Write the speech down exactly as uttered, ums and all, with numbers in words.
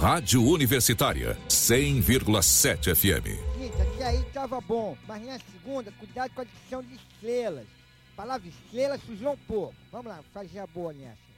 Rádio Universitária, cem vírgula sete F M. Gente, até aí tava bom, mas na segunda, cuidado com a dicção de estrelas. A palavra estrela sujou um pouco. Vamos lá, fazer a boa nessa.